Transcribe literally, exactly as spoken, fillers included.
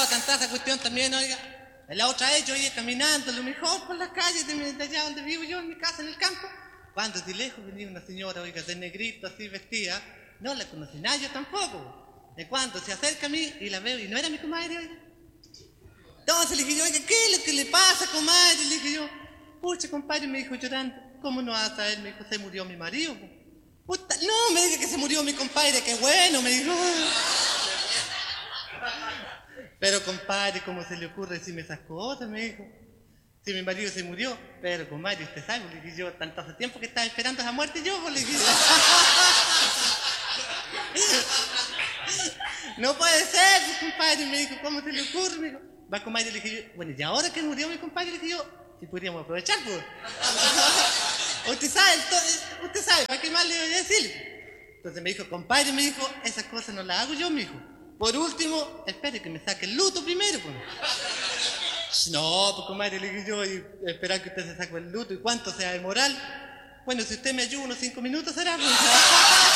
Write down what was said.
a cantar esa cuestión también, oiga. La otra vez yo iba caminando, lo mejor por las calles de, de allá donde vivo yo, en mi casa, en el campo. Cuando de lejos venía una señora, oiga, de negrito, así vestida. No la conocí nada, yo tampoco. De cuando se acerca a mí y la veo, y no era mi comadre, oiga. Entonces le dije yo, oiga, ¿qué es lo que le pasa, comadre? Le dije yo, pucha, compadre, me dijo llorando, ¿cómo no vas a saber? Me dijo, se murió mi marido. Puta, no, me dijo que se murió mi compadre, qué bueno, me dijo. Pero compadre, ¿cómo se le ocurre decirme esas cosas? Me dijo. Si mi marido se murió, pero compadre, usted sabe, le dije yo, tanto hace tiempo que estaba esperando esa muerte yo, le dije. No puede ser, pues, compadre, me dijo, ¿cómo se le ocurre? Me dijo, va, compadre, le dije yo, bueno, y ahora que murió mi compadre, le dije yo, si podríamos aprovechar, pues. Usted sabe, entonces, usted sabe, ¿para qué más le voy a decir? Entonces me dijo, compadre, me dijo, esas cosas no las hago yo, me dijo. Por último, espere que me saque el luto primero, pues. No, pues comadre, le dije yo, y esperar que usted se saque el luto, ¿y cuánto se va a demorar? Bueno, si usted me ayuda unos cinco minutos será, pues.